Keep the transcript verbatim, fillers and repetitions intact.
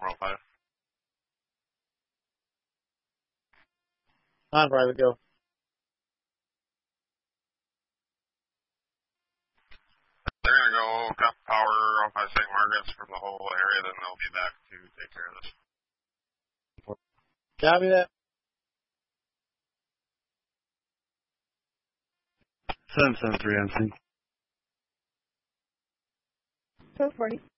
four oh five. On private, go. They're going to go cut power off by Saint Margaret's from the whole area, then they'll be back to take care of this. Copy that. seven seven three on scene. two forty.